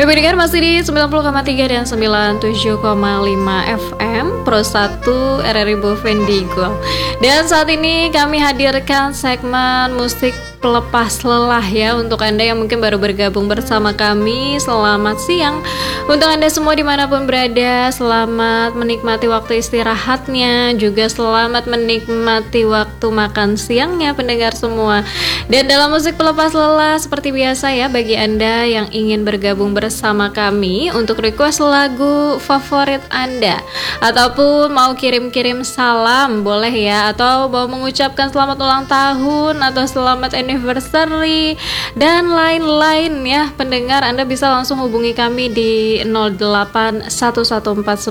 Pendengar masih di 90,3 dan 97,5 FM Pro 1 RRI Bovendigul. Dan saat ini kami hadirkan segmen musik pelepas lelah ya. Untuk Anda yang mungkin baru bergabung bersama kami, selamat siang. Untuk Anda semua dimanapun berada, selamat menikmati waktu istirahatnya, juga selamat menikmati waktu makan siangnya pendengar semua. Dan dalam musik pelepas lelah seperti biasa ya, bagi Anda yang ingin bergabung bersama kami untuk request lagu favorit Anda, ataupun mau kirim-kirim salam boleh ya, atau mau mengucapkan selamat ulang tahun atau selamat anniversary dan lain-lain ya pendengar, Anda bisa langsung hubungi kami di